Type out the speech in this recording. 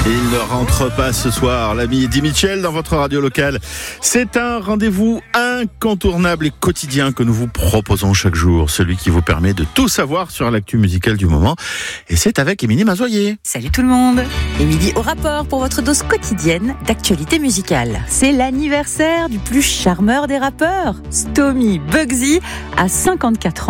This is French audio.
Il ne rentre pas ce soir, l'ami Eddie Mitchell dans votre radio locale. C'est un rendez-vous incontournable et quotidien que nous vous proposons chaque jour. Celui qui vous permet de tout savoir sur l'actu musicale du moment. Et c'est avec Émilie Mazoyer. Salut tout le monde. Émilie au rapport pour votre dose quotidienne d'actualité musicale. C'est l'anniversaire du plus charmeur des rappeurs, Stomy Bugsy, à 54 ans.